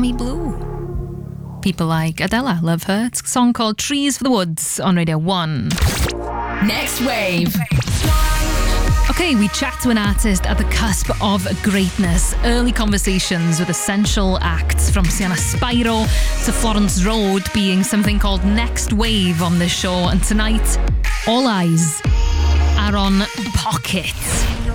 Tammy Blue. People like Adela love her. It's a song called Trees for the Woods on Radio 1. Next Wave. Okay, we chat to an artist at the cusp of greatness. Early conversations with essential acts, from Sienna Spyro to Florence Road, being something called Next Wave on this show. And tonight, all eyes are on Pocket.